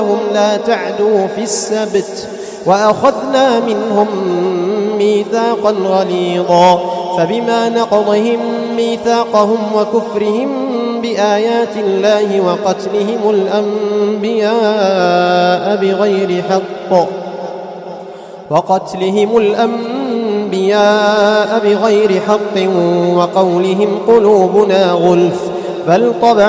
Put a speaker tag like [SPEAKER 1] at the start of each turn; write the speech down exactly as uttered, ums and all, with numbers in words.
[SPEAKER 1] هم لا تعدوا في السبت وأخذنا منهم ميثاقا غليظا فبما نقضهم ميثاقهم وكفرهم بآيات الله وقتلهم الأنبياء بغير حق وقتلهم الأنبياء بغير حق وقولهم قلوبنا غلف بل طبع